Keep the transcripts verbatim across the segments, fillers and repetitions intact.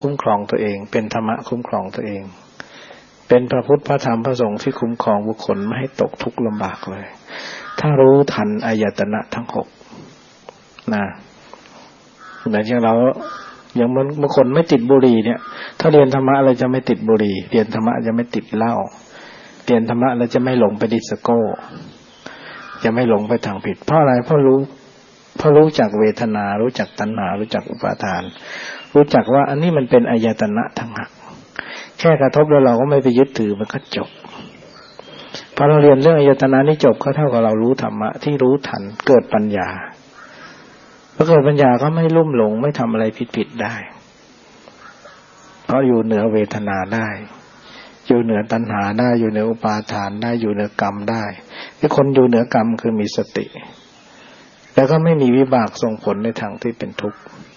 คุ้มครองตัวเองเป็นธรรมะคุ้มครองตัวเองเป็นพระพุทธพระธรรมพระสงฆ์ที่คุ้มครองบุคคลไม่ให้ตกทุกข์ลำบากเลยถ้ารู้ทันอายตนะทั้งหกนะเหมือนอย่างเราอย่างบางคนไม่ติดบุหรี่เนี่ยถ้าเรียนธรรมะเราจะไม่ติดบุหรี่เรียนธรรมะจะไม่ติดเหล้าเรียนธรรมะเราจะไม่หลงไปดิสโก้จะไม่หลงไปทางผิดเพราะอะไรเพราะรู้เพราะรู้จักเวทนารู้จักตัณหารู้จักอุปาทานรู้จักว่าอันนี้มันเป็นอายตนะทั้งหักแค่กระทบแล้วเราก็ไม่ไปยึดถือมันก็จบพอเราเรียนเรื่องอายตนะนี้จบก็เท่ากับเรารู้ธรรมะที่รู้ทันเกิดปัญญาพอเกิดปัญญาก็ไม่ลุ่มหลงไม่ทำอะไรผิดๆได้เพราะอยู่เหนือเวทนาได้อยู่เหนือตัณหาได้อยู่เหนืออุปาทานได้อยู่เหนือกรรมได้ที่คนอยู่เหนือกรรมคือมีสติแล้วก็ไม่มีวิบากส่งผลในทางที่เป็นทุกข์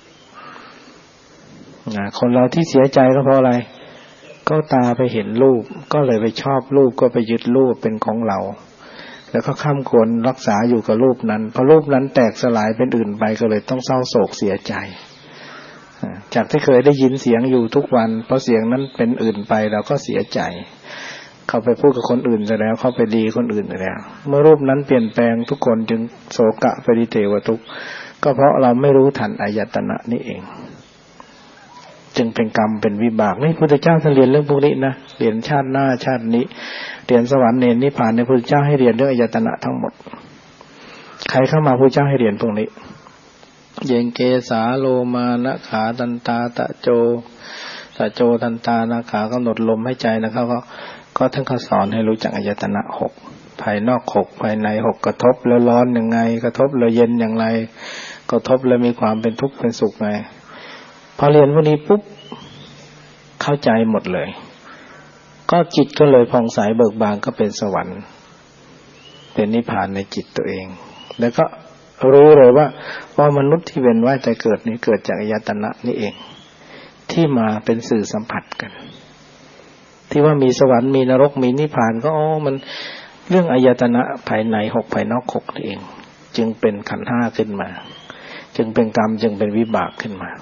นะคนเราที่เสียใจก็เพราะอะไรก็ตาไปเห็นรูปก็เลยไปชอบรูปก็ไปยึดรูปเป็นของเราแล้วก็ข้ามควรรักษาอยู่กับรูปนั้นพอรูปนั้นแตกสลายเป็นอื่นไปก็เลยต้องเศร้าโศกเสียใจจากที่เคยได้ยินเสียงอยู่ทุกวันเพราะเสียงนั้นเป็นอื่นไปเราก็เสียใจเขาไปพูดกับคนอื่นซะแล้วเขาไปดีคนอื่นซะแล้วเมื่อรูปนั้นเปลี่ยนแปลงทุกคนจึงโศกะปริเทวทุกข์ก็เพราะเราไม่รู้ทันอายตนะนี่เองจึงเป็นกรรมเป็นวิบากนี่พระพุทธเจ้าท่านเรียนเรื่องพวกนี้นะเรียนชาติหน้าชาตินี้เรียนสวรรค์เนรนิพพานในพระพุทธเจ้าให้เรียนเรื่องอายตนะทั้งหมดใครเข้ามาพระพุทธเจ้าให้เรียนพวกนี้เยงเกสาโลมานะขาตันตาตะโจตะโจตันตานะขากำหนดลมให้ใจนะครับก็ก็ท่านเขาสอนให้รู้จักอายตนะหกภายนอกหกภายในหกกระทบแล้วร้อนยังไงกระทบแล้วเย็นอย่างไรกระทบแล้วมีความเป็นทุกข์เป็นสุขไงพอเรียนพวกนี้ปุ๊บเข้าใจหมดเลยก็จิตก็เลยผ่องใสเบิกบานก็เป็นสวรรค์เป็นนิพพานในจิตตัวเองแล้วก็รู้เลยว่าว่ามนุษย์ที่เวียนว่ายแต่เกิดนี้เกิดจากอายตนะนี่เองที่มาเป็นสื่อสัมผัสกันที่ว่ามีสวรรค์มีนรกมีนิพพานก็อ๋อมันเรื่องอายตนะภายในหกภายนอกหกนี่เองจึงเป็นขันธ์ห้าขึ้นมาจึงเป็นกรรมจึงเป็นวิบากขึ้นมา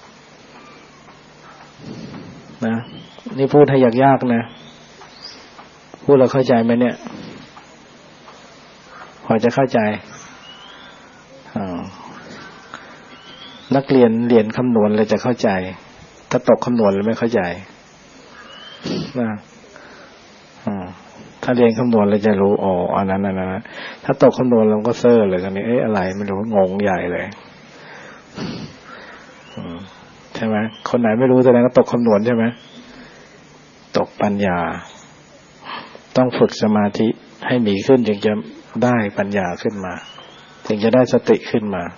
นะนี่พูดให้ยากๆนะพูดเราเข้าใจไหมเนี่ยพอจะเข้าใจนักเรียนเรียนคำนวณเลยจะเข้าใจถ้าตกคำนวณเลยไม่เข้าใจนะถ้าเรียนคำนวณเลยจะรู้อ๋ออันนั้นอันนั้นถ้าตกคำนวณเราก็เซ่อเลยตอนนี้เอ๊ะอะไรไม่รู้งงใหญ่เลยใช่ไหมคนไหนไม่รู้แสดงว่าตกคำนวณใช่ไหมตกปัญญาต้องฝึกสมาธิให้มีขึ้นจึงจะได้ปัญญาขึ้นมาจึงจะได้สติขึ้นมา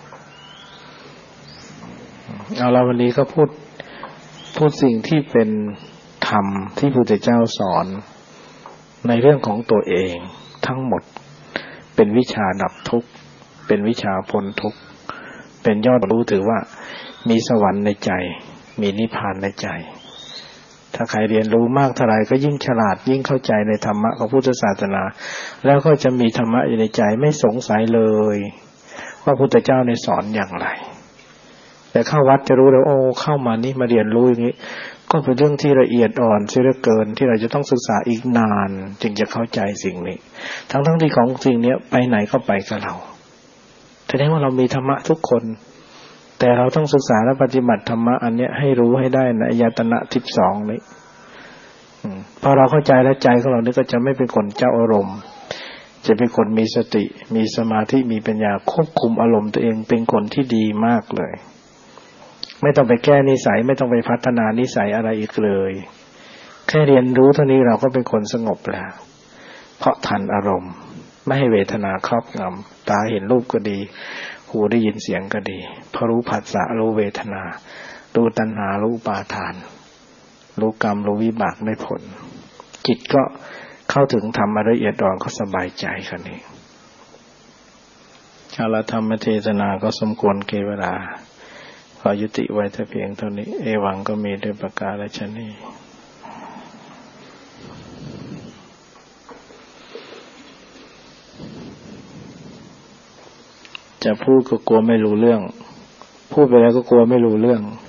เอาละวันนี้ก็พูดพูดสิ่งที่เป็นธรรมที่พระพุทธเจ้าสอนในเรื่องของตัวเองทั้งหมดเป็นวิชาดับทุกข์เป็นวิชาพ้นทุกข์เป็นยอดรู้ถือว่ามีสวรรค์ในใจมีนิพพานในใจถ้าใครเรียนรู้มากเท่าไหร่ก็ยิ่งฉลาดยิ่งเข้าใจในธรรมะของพุทธศาสนาแล้วก็จะมีธรรมะอยู่ในใจไม่สงสัยเลยว่าพุทธเจ้าในสอนอย่างไรแต่เข้าวัดจะรู้แล้วโอ้เข้ามานี่มาเรียนรู้อย่างนี้ก็เป็นเรื่องที่ละเอียดอ่อนเสียเหลือเกินที่เราจะต้องศึกษาอีกนานจึงจะเข้าใจสิ่งนี้ทั้งๆที่ของสิ่งนี้ไปไหนก็ไปกับเราแสดงว่าเรามีธรรมะทุกคนแต่เราต้องศึกษาและปฏิบัติธรรมะอันเนี้ยให้รู้ให้ได้ในอายตนะสิบสองนี้พอเราเข้าใจแล้วใจของเรานี่ก็จะไม่เป็นคนเจ้าอารมณ์จะเป็นคนมีสติมีสมาธิมีปัญญาควบคุมอารมณ์ตัวเองเป็นคนที่ดีมากเลยไม่ต้องไปแก้นิสัยไม่ต้องไปพัฒนานิสัยอะไรอีกเลยแค่เรียนรู้เท่านี้เราก็เป็นคนสงบแล้วเพราะทันอารมณ์ไม่ให้เวทนาครอบงำตาเห็นรูปก็ดีหูได้ยินเสียงก็ดีพอรู้ผัสสะรู้เวทนารู้ตัณหารู้อุปาทานรู้กรรมรู้วิบากได้ผลจิตก็เข้าถึงธรรมละเอียดอ่อนก็สบายใจคันนี้เอาละธรรมเทศนาก็สมควรแก่เวลาขอยุติไว้แต่เพียงเท่านี้เอวังก็มีด้วยประการฉะนี้จะพูดก็กลัวไม่รู้เรื่องพูดไปแล้วก็กลัวไม่รู้เรื่อง